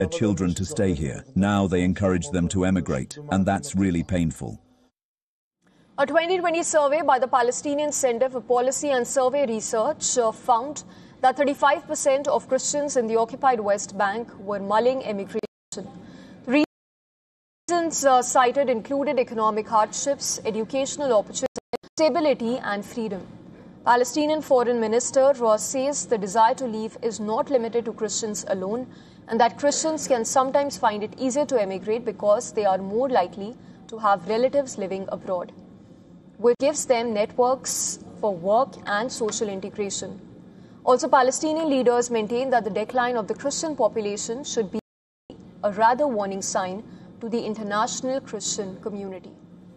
their children to stay here. Now they encourage them to emigrate, and that's really painful. A 2020 survey by the Palestinian Center for Policy and Survey Research found that 35% of Christians in the occupied West Bank were mulling emigration. Reasons cited included economic hardships, educational opportunity, stability and freedom. Palestinian Foreign Minister Ross says the desire to leave is not limited to Christians alone, and that Christians can sometimes find it easier to emigrate because they are more likely to have relatives living abroad, which gives them networks for work and social integration. Also, Palestinian leaders maintain that the decline of the Christian population should be a rather warning sign to the international Christian community.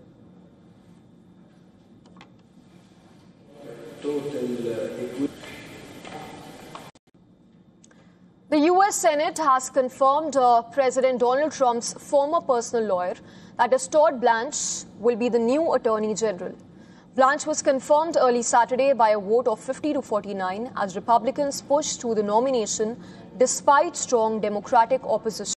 The U.S. Senate has confirmed President Donald Trump's former personal lawyer, that is Todd Blanche, will be the new Attorney General. Blanche was confirmed early Saturday by a vote of 50 to 49 as Republicans pushed through the nomination despite strong Democratic opposition.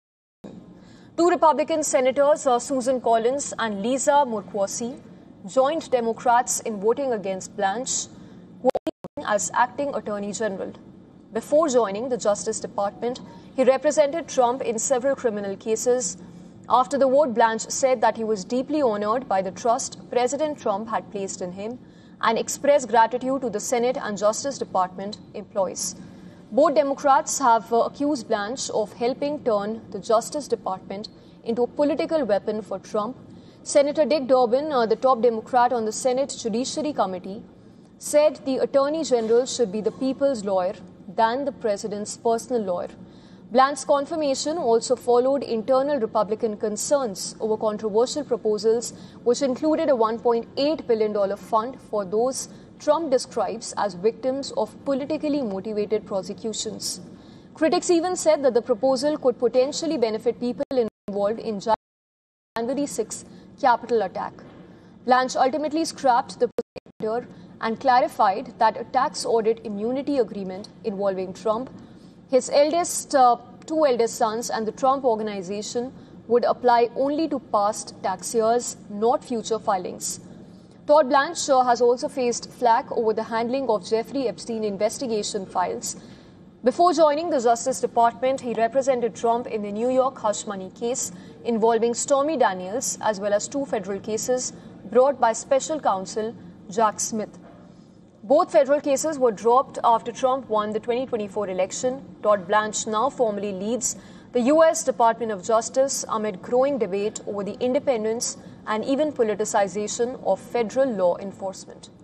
Two Republican senators, Susan Collins and Lisa Murkowski, joined Democrats in voting against Blanche, who was as acting Attorney General. Before joining the Justice Department, he represented Trump in several criminal cases. After the vote, Blanche said that he was deeply honored by the trust President Trump had placed in him and expressed gratitude to the Senate and Justice Department employees. Both Democrats have accused Blanche of helping turn the Justice Department into a political weapon for Trump. Senator Dick Durbin, the top Democrat on the Senate Judiciary Committee, said the Attorney General should be the people's lawyer than the President's personal lawyer. Blanche's confirmation also followed internal Republican concerns over controversial proposals, which included a $1.8 billion fund for those Trump describes as victims of politically motivated prosecutions. Critics even said that the proposal could potentially benefit people involved in January 6 Capitol attack. Blanche ultimately scrapped the procedure and clarified that a tax audit immunity agreement involving Trump, his two eldest sons and the Trump Organization would apply only to past tax years, not future filings. Todd Blanche has also faced flack over the handling of Jeffrey Epstein investigation files. Before joining the Justice Department, he represented Trump in the New York hush money case involving Stormy Daniels, as well as two federal cases brought by special counsel Jack Smith. Both federal cases were dropped after Trump won the 2024 election. Todd Blanche now formally leads the U.S. Department of Justice amid growing debate over the independence and even politicization of federal law enforcement.